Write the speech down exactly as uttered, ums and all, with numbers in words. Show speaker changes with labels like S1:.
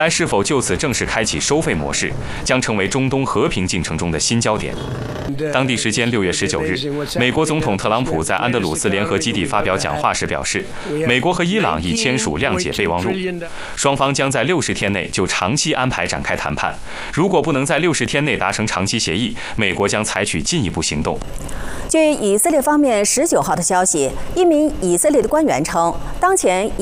S1: 来是否就此正式开启收费模式，将成为中东和平进程中的新焦点。当地时间六月十九日，美国总统特朗普在安德鲁斯联合基地发表讲话时表示，美国和伊朗已签署谅解备忘录，双方将在六十天内就长期安排展开谈判。如果不能在六十天内达成长期协议，美国将采取进一步行动。
S2: 据以色列方面十九号的消息，一名以色列的官员称，当前